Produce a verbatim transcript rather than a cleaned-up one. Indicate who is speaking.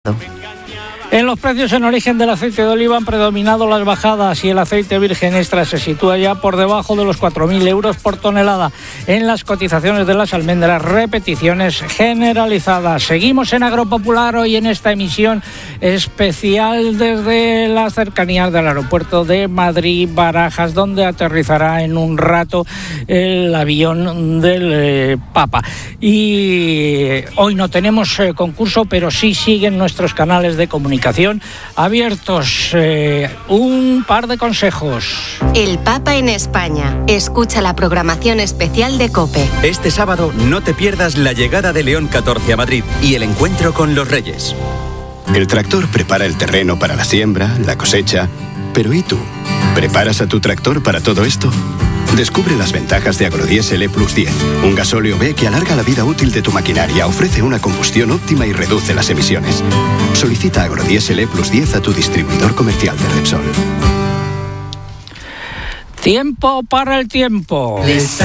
Speaker 1: En los precios en origen del aceite de oliva han predominado las bajadas y el aceite virgen extra se sitúa ya por debajo de los cuatro mil euros por tonelada. En las cotizaciones de las almendras, repeticiones generalizadas. Seguimos en Agropopular hoy en esta emisión especial desde las cercanías del aeropuerto de Madrid-Barajas, donde aterrizará en un rato el avión del eh, Papa. Y hoy no tenemos eh, concurso, pero sí siguen nuestros canales de comunicación abiertos. Eh, un par de consejos.
Speaker 2: El Papa en España. Escucha la programación especial de COPE.
Speaker 3: Este sábado no te pierdas la llegada de León catorce a Madrid y el encuentro con los Reyes.
Speaker 4: El tractor prepara el terreno para la siembra, la cosecha. Pero ¿y tú? ¿Preparas a tu tractor para todo esto? Descubre las ventajas de Agrodiesel E plus diez, un gasóleo B que alarga la vida útil de tu maquinaria, ofrece una combustión óptima y reduce las emisiones. Solicita Agrodiesel E plus diez a tu distribuidor comercial de Repsol.
Speaker 1: Tiempo para el tiempo.